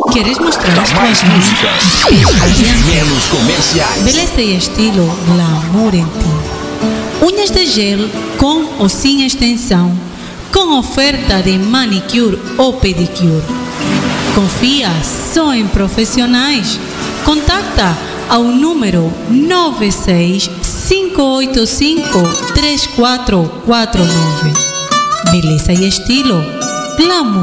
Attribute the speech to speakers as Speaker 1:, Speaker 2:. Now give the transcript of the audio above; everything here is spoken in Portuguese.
Speaker 1: Queres mostrar as
Speaker 2: Mais
Speaker 1: tuas
Speaker 2: músicas, menos comerciais.
Speaker 1: beleza e estilo glamour em ti. Unhas de gel com ou sem extensão, com oferta de manicure ou pedicure. Confia só em profissionais. Contacta ao número 965853449. Beleza e estilo glamour.